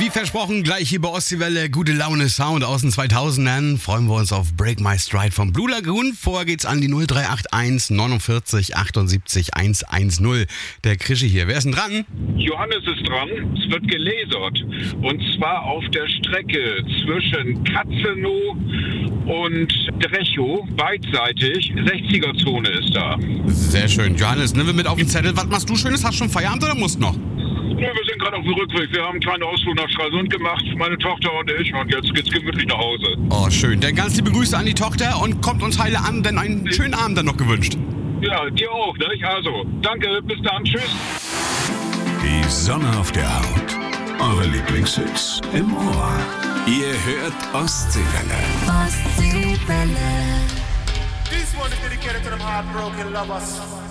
Wie versprochen, gleich hier bei Ostseewelle, gute Laune Sound aus den 2000ern. Freuen wir uns auf Break My Stride vom Blue Lagoon. Vorher geht's an die 0381 49 78 110. Der Krischi hier. Wer ist denn dran? Johannes ist dran. Es wird gelasert. Und zwar auf der Strecke zwischen Katzenow und Drechow. Beidseitig. 60er-Zone ist da. Sehr schön. Johannes, nehmen wir mit auf den Zettel. Was machst du Schönes? Hast du schon Feierabend oder musst noch? Ja, wir sind gerade auf dem Rückweg. Wir haben einen kleinen Ausflug nach Stralsund gemacht, meine Tochter und ich. Und jetzt geht's gemütlich nach Hause. Oh, schön. Dann ganz liebe Grüße an die Tochter und kommt uns heile an, denn einen schönen Abend dann noch gewünscht. Ja, dir auch, ne? Also, danke, bis dann, tschüss. Die Sonne auf der Haut. Eure Lieblingshits im Ohr. Ihr hört Ostseewelle. Ostseewelle. This one is dedicated to them heartbroken lovers.